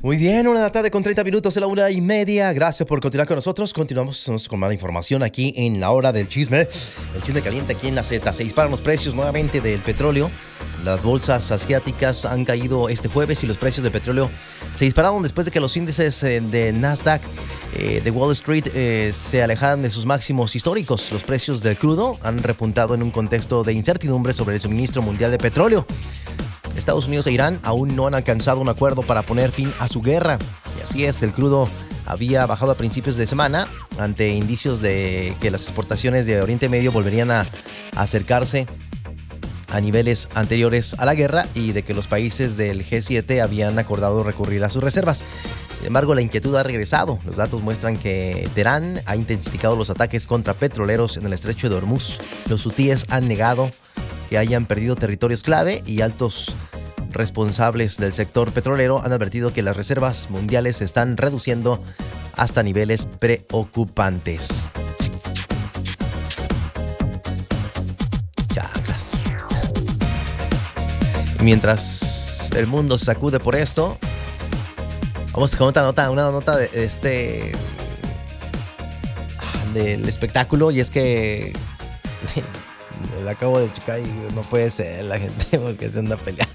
Muy bien, 1:30 a la 1:30. Gracias por continuar con nosotros. Continuamos con más información aquí en la hora del chisme. El chisme caliente aquí en la Z. Se disparan los precios nuevamente del petróleo. Las bolsas asiáticas han caído este jueves y los precios de petróleo se dispararon después de que los índices de Nasdaq de Wall Street se alejaran de sus máximos históricos. Los precios del crudo han repuntado en un contexto de incertidumbre sobre el suministro mundial de petróleo. Estados Unidos e Irán aún no han alcanzado un acuerdo para poner fin a su guerra. Y así es, el crudo había bajado a principios de semana ante indicios de que las exportaciones de Oriente Medio volverían a acercarse a niveles anteriores a la guerra y de que los países del G7 habían acordado recurrir a sus reservas. Sin embargo, la inquietud ha regresado. Los datos muestran que Teherán ha intensificado los ataques contra petroleros en el estrecho de Hormuz. Los hutíes han negado que hayan perdido territorios clave y altos responsables del sector petrolero han advertido que las reservas mundiales se están reduciendo hasta niveles preocupantes. Chaclas. Mientras el mundo se sacude por esto, vamos con una nota de del espectáculo, y es que la acabo de checar y no puede ser la gente porque se anda peleando.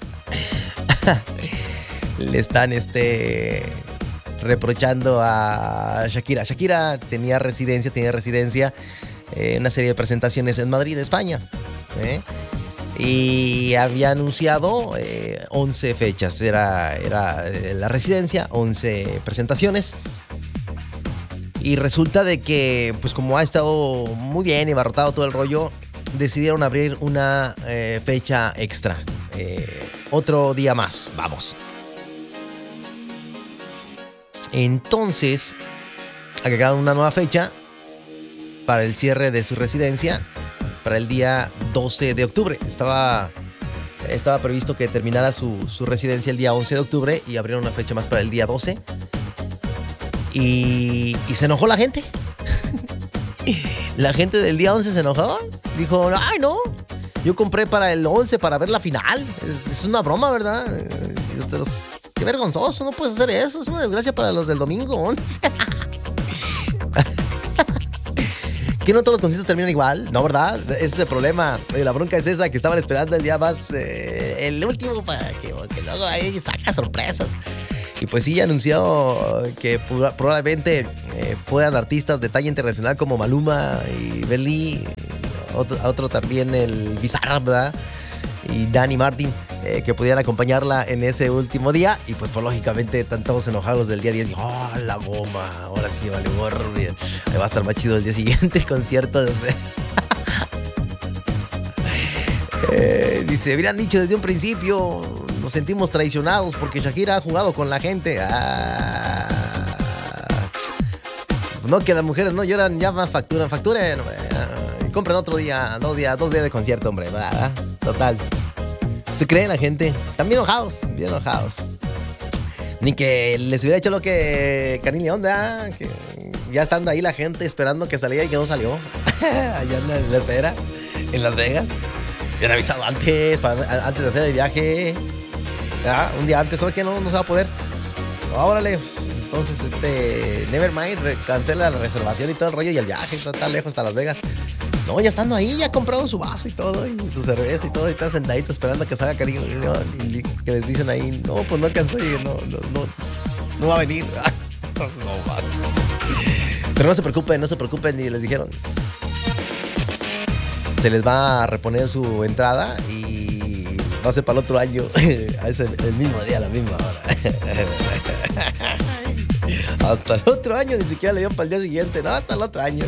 Le están reprochando a Shakira. Shakira tenía residencia una serie de presentaciones en Madrid, España, y había anunciado 11 fechas. Era la residencia, 11 presentaciones. Y resulta de que, pues como ha estado muy bien y abarrotado todo el rollo, decidieron abrir una fecha extra. Otro día más, vamos. Entonces, agregaron una nueva fecha para el cierre de su residencia para el día 12 de octubre. Estaba previsto que terminara su residencia el día 11 de octubre y abrieron una fecha más para el día 12. Y se enojó la gente. La gente del día 11 se enojó. Dijo, ay no, yo compré para el 11 para ver la final. Es una broma, ¿verdad? Qué vergonzoso, no puedes hacer eso. Es una desgracia para los del domingo 11. ¿Que no todos los conciertos terminan igual? No, ¿verdad? Ese es el problema. La bronca es esa, que estaban esperando el día más, el último, para que luego ahí saca sorpresas. Y pues sí, anunció que probablemente puedan artistas de talla internacional como Maluma y Belly, otro también el Bizarrap, ¿verdad? Y Dani Martin, que pudieran acompañarla en ese último día. Y pues lógicamente están todos enojados del día 10. ¡Oh, la bomba! Ahora sí vale gorro. Va a estar más chido el día siguiente el concierto. Dice, hubieran dicho desde un principio, nos sentimos traicionados porque Shakira ha jugado con la gente. No, que las mujeres no lloran, ya más facturen. Compren otro día, dos días de concierto, hombre. Total. ¿Usted cree la gente? Están bien enojados. Ni que les hubiera hecho lo que Karim León, ¿verdad? Que ya estando ahí la gente esperando que saliera y que no salió. Allá en la esfera, en Las Vegas. Me han avisado antes de hacer el viaje. Un día antes, ¿sabes qué? No se va a poder. Órale. Entonces, Nevermind, cancela la reservación y todo el rollo y el viaje está lejos hasta Las Vegas. No, ya estando ahí, ya ha comprado su vaso y todo, y su cerveza y todo, y está sentadito esperando a que salga Karim León, y que les dicen ahí, no, pues no alcanzó, y no va a venir. No va. Pero no se preocupen, y les dijeron, se les va a reponer su entrada y va a ser para el otro año. Es el mismo día, a la misma hora. Hasta el otro año, ni siquiera le dieron para el día siguiente. No, hasta el otro año.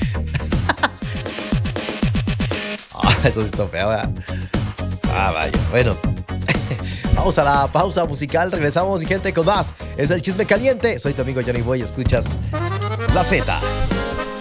Eso sí está feo, ¿verdad? Vaya, bueno. Vamos a la pausa musical. Regresamos, mi gente, con más. Es el Chisme Caliente. Soy tu amigo Johnny Boy. Escuchas La Z.